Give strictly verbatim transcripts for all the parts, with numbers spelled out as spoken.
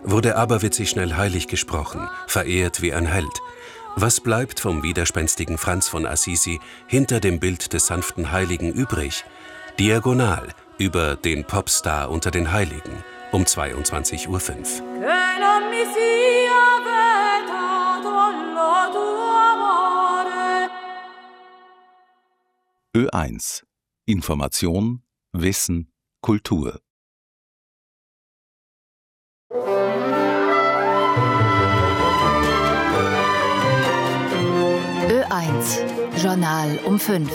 wurde aberwitzig schnell heilig gesprochen, verehrt wie ein Held. Was bleibt vom widerspenstigen Franz von Assisi hinter dem Bild des sanften Heiligen übrig? Diagonal über den Popstar unter den Heiligen um zweiundzwanzig Uhr fünf. Ö eins. Information, Wissen, Kultur. Ö eins. Journal um fünf.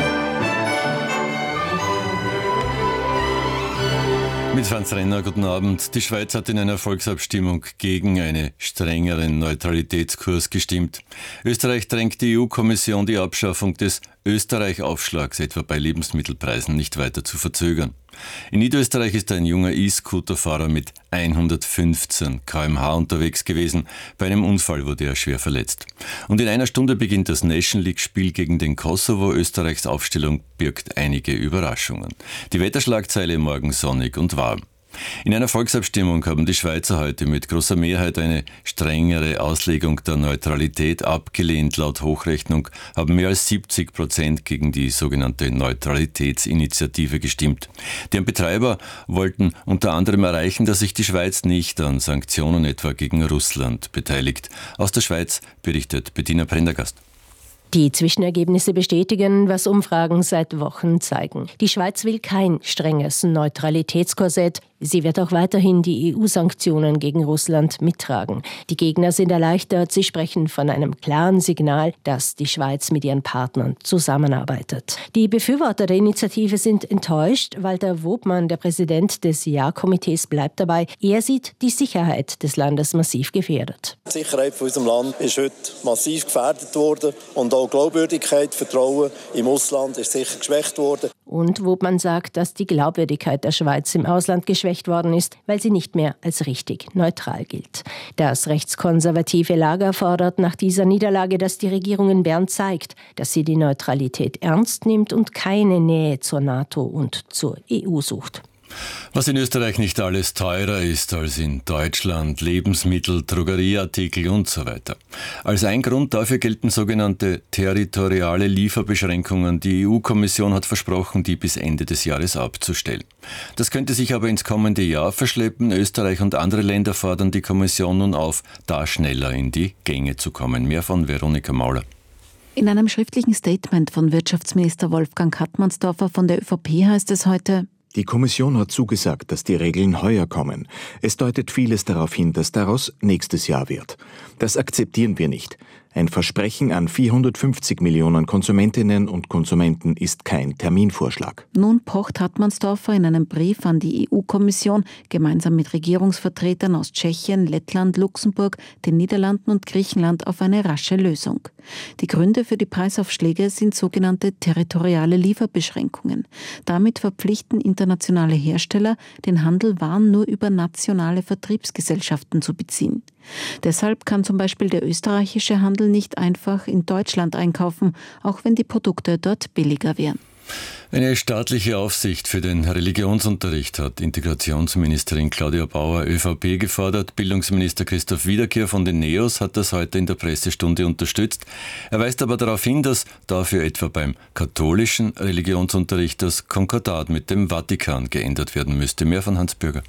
Mit Franz Renner, guten Abend. Die Schweiz hat in einer Volksabstimmung gegen einen strengeren Neutralitätskurs gestimmt. Österreich drängt die E U-Kommission, die Abschaffung des Österreich-Aufschlags etwa bei Lebensmittelpreisen nicht weiter zu verzögern. In Niederösterreich ist ein junger E-Scooter-Fahrer mit hundertfünfzehn Kilometer pro Stunde unterwegs gewesen. Bei einem Unfall wurde er schwer verletzt. Und in einer Stunde beginnt das Nation League-Spiel gegen den Kosovo. Österreichs Aufstellung birgt einige Überraschungen. Die Wetterschlagzeile morgen sonnig und warm. In einer Volksabstimmung haben die Schweizer heute mit großer Mehrheit eine strengere Auslegung der Neutralität abgelehnt. Laut Hochrechnung haben mehr als siebzig Prozent gegen die sogenannte Neutralitätsinitiative gestimmt. Deren Betreiber wollten unter anderem erreichen, dass sich die Schweiz nicht an Sanktionen etwa gegen Russland beteiligt. Aus der Schweiz berichtet Bettina Prendergast. Die Zwischenergebnisse bestätigen, was Umfragen seit Wochen zeigen. Die Schweiz will kein strenges Neutralitätskorsett. Sie wird auch weiterhin die E U-Sanktionen gegen Russland mittragen. Die Gegner sind erleichtert. Sie sprechen von einem klaren Signal, dass die Schweiz mit ihren Partnern zusammenarbeitet. Die Befürworter der Initiative sind enttäuscht. Walter Wobmann, der Präsident des Ja-Komitees, bleibt dabei. Er sieht die Sicherheit des Landes massiv gefährdet. Die Sicherheit von unserem Land ist heute massiv gefährdet worden und auch Glaubwürdigkeit, Vertrauen im Ausland ist sicher geschwächt worden. Und Wobmann sagt, dass die Glaubwürdigkeit der Schweiz im Ausland geschwächt worden ist, weil sie nicht mehr als richtig neutral gilt. Das rechtskonservative Lager fordert nach dieser Niederlage, dass die Regierung in Bern zeigt, dass sie die Neutralität ernst nimmt und keine Nähe zur NATO und zur E U sucht. Was in Österreich nicht alles teurer ist als in Deutschland, Lebensmittel, Drogerieartikel und so weiter. Als ein Grund dafür gelten sogenannte territoriale Lieferbeschränkungen. Die E U-Kommission hat versprochen, die bis Ende des Jahres abzustellen. Das könnte sich aber ins kommende Jahr verschleppen. Österreich und andere Länder fordern die Kommission nun auf, da schneller in die Gänge zu kommen. Mehr von Veronika Mauler. In einem schriftlichen Statement von Wirtschaftsminister Wolfgang Hartmannsdorfer von der ÖVP heißt es heute: Die Kommission hat zugesagt, dass die Regeln heuer kommen. Es deutet vieles darauf hin, dass daraus nächstes Jahr wird. Das akzeptieren wir nicht. Ein Versprechen an vierhundertfünfzig Millionen Konsumentinnen und Konsumenten ist kein Terminvorschlag. Nun pocht Hartmannsdorfer in einem Brief an die E U-Kommission gemeinsam mit Regierungsvertretern aus Tschechien, Lettland, Luxemburg, den Niederlanden und Griechenland auf eine rasche Lösung. Die Gründe für die Preisaufschläge sind sogenannte territoriale Lieferbeschränkungen. Damit verpflichten internationale Hersteller, den Handel Waren nur über nationale Vertriebsgesellschaften zu beziehen. Deshalb kann zum Beispiel der österreichische Handel nicht einfach in Deutschland einkaufen, auch wenn die Produkte dort billiger wären. Eine staatliche Aufsicht für den Religionsunterricht hat Integrationsministerin Claudia Bauer, ÖVP, gefordert. Bildungsminister Christoph Wiederkehr von den NEOS hat das heute in der Pressestunde unterstützt. Er weist aber darauf hin, dass dafür etwa beim katholischen Religionsunterricht das Konkordat mit dem Vatikan geändert werden müsste. Mehr von Hans Bürger.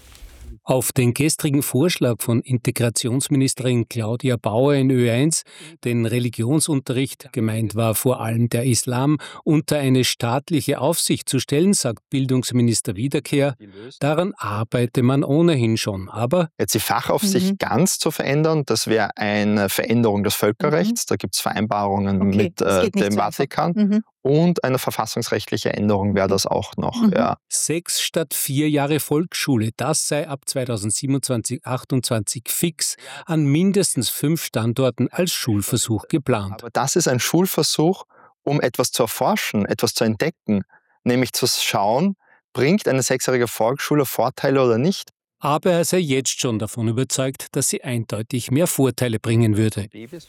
Auf den gestrigen Vorschlag von Integrationsministerin Claudia Bauer in Ö eins, den Religionsunterricht, gemeint war vor allem der Islam, unter eine staatliche Aufsicht zu stellen, sagt Bildungsminister Wiederkehr, daran arbeite man ohnehin schon. Aber jetzt die Fachaufsicht mhm. ganz zu verändern, das wäre eine Veränderung des Völkerrechts. Mhm. Da gibt es Vereinbarungen okay, mit äh, dem so Vatikan. Mhm. Und eine verfassungsrechtliche Änderung wäre das auch noch. Mhm. Ja. Sechs statt vier Jahre Volksschule, das sei ab zweitausendsiebenundzwanzig achtundzwanzig fix an mindestens fünf Standorten als Schulversuch geplant. Aber das ist ein Schulversuch, um etwas zu erforschen, etwas zu entdecken, nämlich zu schauen, bringt eine sechsjährige Volksschule Vorteile oder nicht? Aber er sei jetzt schon davon überzeugt, dass sie eindeutig mehr Vorteile bringen würde.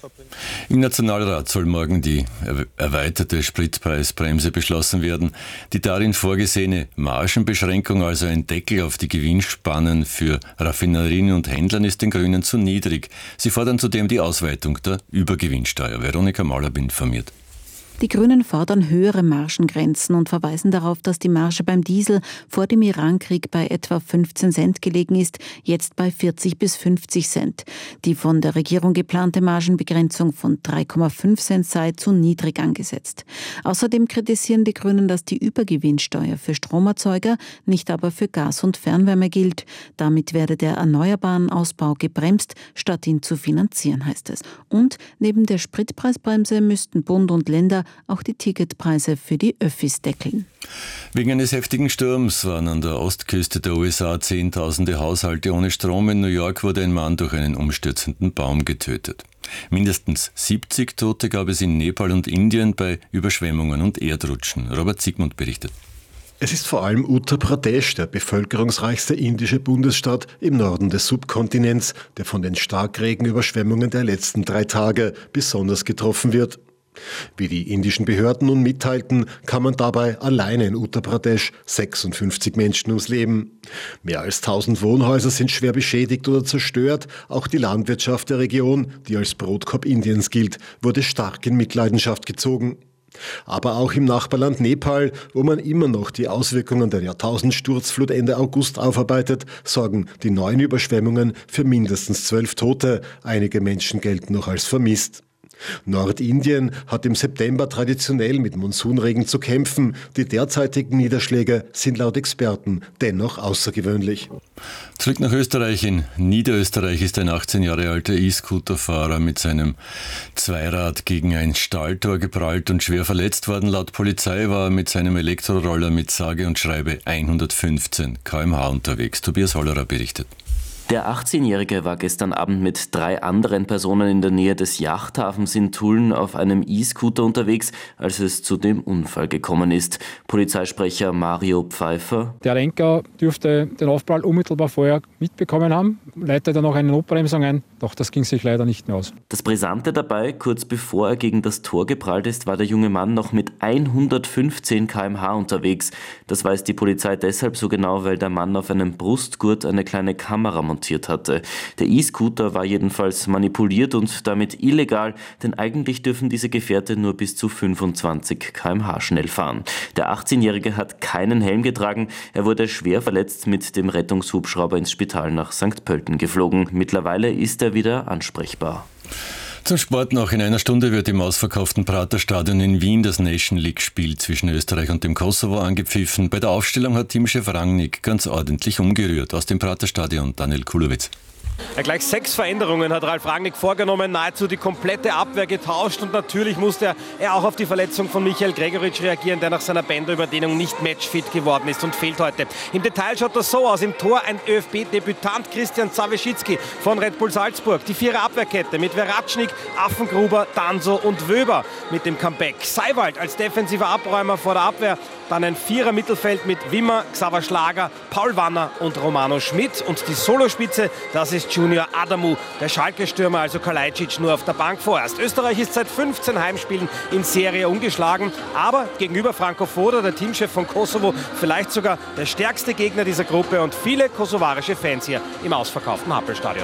Im Nationalrat soll morgen die erweiterte Spritpreisbremse beschlossen werden. Die darin vorgesehene Margenbeschränkung, also ein Deckel auf die Gewinnspannen für Raffinerien und Händlern, ist den Grünen zu niedrig. Sie fordern zudem die Ausweitung der Übergewinnsteuer. Veronika Mahler informiert. Die Grünen fordern höhere Margengrenzen und verweisen darauf, dass die Marge beim Diesel vor dem Irankrieg bei etwa fünfzehn Cent gelegen ist, jetzt bei vierzig bis fünfzig Cent. Die von der Regierung geplante Margenbegrenzung von drei Komma fünf Cent sei zu niedrig angesetzt. Außerdem kritisieren die Grünen, dass die Übergewinnsteuer für Stromerzeuger, nicht aber für Gas und Fernwärme gilt. Damit werde der erneuerbaren Ausbau gebremst, statt ihn zu finanzieren, heißt es. Und neben der Spritpreisbremse müssten Bund und Länder auch die Ticketpreise für die Öffis deckeln. Wegen eines heftigen Sturms waren an der Ostküste der U S A Zehntausende Haushalte ohne Strom. In New York wurde ein Mann durch einen umstürzenden Baum getötet. Mindestens siebzig Tote gab es in Nepal und Indien bei Überschwemmungen und Erdrutschen. Robert Siegmund berichtet. Es ist vor allem Uttar Pradesh, der bevölkerungsreichste indische Bundesstaat im Norden des Subkontinents, der von den Starkregenüberschwemmungen der letzten drei Tage besonders getroffen wird. Wie die indischen Behörden nun mitteilten, kamen dabei alleine in Uttar Pradesh sechsundfünfzig Menschen ums Leben. Mehr als tausend Wohnhäuser sind schwer beschädigt oder zerstört. Auch die Landwirtschaft der Region, die als Brotkorb Indiens gilt, wurde stark in Mitleidenschaft gezogen. Aber auch im Nachbarland Nepal, wo man immer noch die Auswirkungen der Jahrtausendsturzflut Ende August aufarbeitet, sorgen die neuen Überschwemmungen für mindestens zwölf Tote. Einige Menschen gelten noch als vermisst. Nordindien hat im September traditionell mit Monsunregen zu kämpfen. Die derzeitigen Niederschläge sind laut Experten dennoch außergewöhnlich. Zurück nach Österreich. In Niederösterreich ist ein achtzehn Jahre alter E-Scooter-Fahrer mit seinem Zweirad gegen ein Stalltor geprallt und schwer verletzt worden. Laut Polizei war er mit seinem Elektroroller mit sage und schreibe hundertfünfzehn Kilometer pro Stunde unterwegs. Tobias Hollerer berichtet. Der achtzehnjährige war gestern Abend mit drei anderen Personen in der Nähe des Yachthafens in Tulln auf einem E-Scooter unterwegs, als es zu dem Unfall gekommen ist. Polizeisprecher Mario Pfeiffer. Der Lenker dürfte den Aufprall unmittelbar vorher mitbekommen haben, leitete dann noch eine Notbremsung ein, doch das ging sich leider nicht mehr aus. Das Brisante dabei, kurz bevor er gegen das Tor geprallt ist, war der junge Mann noch mit hundertfünfzehn Kilometer pro Stunde unterwegs. Das weiß die Polizei deshalb so genau, weil der Mann auf einem Brustgurt eine kleine Kamera montiert hatte. Der E-Scooter war jedenfalls manipuliert und damit illegal, denn eigentlich dürfen diese Gefährte nur bis zu fünfundzwanzig Kilometer pro Stunde schnell fahren. Der achtzehnjährige hat keinen Helm getragen. Er wurde schwer verletzt mit dem Rettungshubschrauber ins Spital nach Sankt Pölten geflogen. Mittlerweile ist er wieder ansprechbar. Zum Sport noch. In einer Stunde wird im ausverkauften Praterstadion in Wien das Nation League-Spiel zwischen Österreich und dem Kosovo angepfiffen. Bei der Aufstellung hat Teamchef Rangnick ganz ordentlich umgerührt. Aus dem Praterstadion Daniel Kulowitz. Ja, gleich sechs Veränderungen hat Ralf Rangnick vorgenommen, nahezu die komplette Abwehr getauscht und natürlich musste er auch auf die Verletzung von Michael Gregoritsch reagieren, der nach seiner Bänderüberdehnung nicht matchfit geworden ist und fehlt heute. Im Detail schaut das so aus, im Tor ein ÖFB-Debütant Christian Zawieschicki von Red Bull Salzburg, die Vierer Abwehrkette mit Veratschnik, Affengruber, Danso und Wöber mit dem Comeback. Seiwald als defensiver Abräumer vor der Abwehr, dann ein Vierer Mittelfeld mit Wimmer, Xaver Schlager, Paul Wanner und Romano Schmidt und die Solospitze, das ist Junior Adamu, der Schalke-Stürmer, also Kalajdzic, nur auf der Bank vorerst. Österreich ist seit fünfzehn Heimspielen in Serie ungeschlagen, aber gegenüber Franco Foda, der Teamchef von Kosovo, vielleicht sogar der stärkste Gegner dieser Gruppe und viele kosovarische Fans hier im ausverkauften Happelstadion.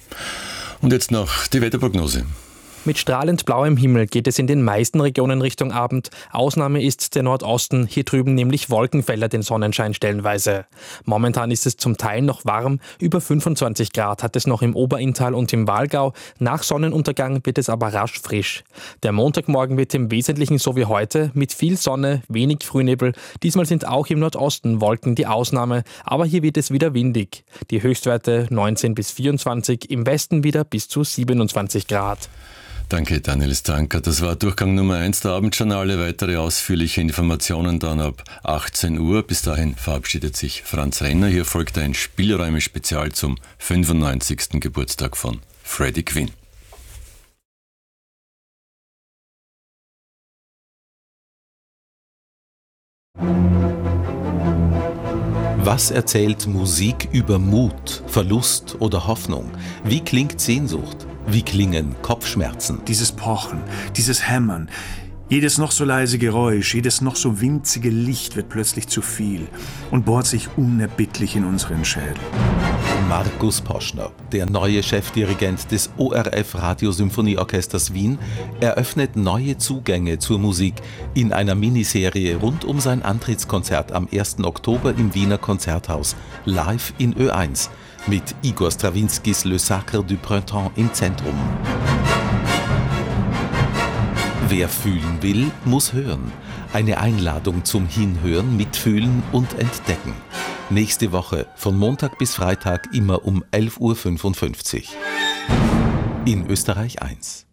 Und jetzt noch die Wetterprognose. Mit strahlend blauem Himmel geht es in den meisten Regionen Richtung Abend. Ausnahme ist der Nordosten, hier drüben nämlich Wolkenfelder den Sonnenschein stellenweise. Momentan ist es zum Teil noch warm, über fünfundzwanzig Grad hat es noch im Oberinntal und im Walgau. Nach Sonnenuntergang wird es aber rasch frisch. Der Montagmorgen wird im Wesentlichen so wie heute, mit viel Sonne, wenig Frühnebel. Diesmal sind auch im Nordosten Wolken die Ausnahme, aber hier wird es wieder windig. Die Höchstwerte neunzehn bis vierundzwanzig, im Westen wieder bis zu siebenundzwanzig Grad. Danke, Daniel Stanker. Das war Durchgang Nummer eins der Abendjournale. Weitere ausführliche Informationen dann ab achtzehn Uhr. Bis dahin verabschiedet sich Franz Renner. Hier folgt ein Spielräume-Spezial zum fünfundneunzigsten Geburtstag von Freddie Quinn. Was erzählt Musik über Mut, Verlust oder Hoffnung? Wie klingt Sehnsucht? Wie klingen Kopfschmerzen? Dieses Pochen, dieses Hämmern, jedes noch so leise Geräusch, jedes noch so winzige Licht wird plötzlich zu viel und bohrt sich unerbittlich in unseren Schädel. Markus Poschner, der neue Chefdirigent des O R F Radiosymphonieorchesters Wien, eröffnet neue Zugänge zur Musik in einer Miniserie rund um sein Antrittskonzert am ersten Oktober im Wiener Konzerthaus, live in Ö eins, mit Igor Strawinskys Le Sacre du Printemps im Zentrum. Wer fühlen will, muss hören. Eine Einladung zum Hinhören, Mitfühlen und Entdecken. Nächste Woche von Montag bis Freitag immer um elf Uhr fünfundfünfzig. In Österreich eins.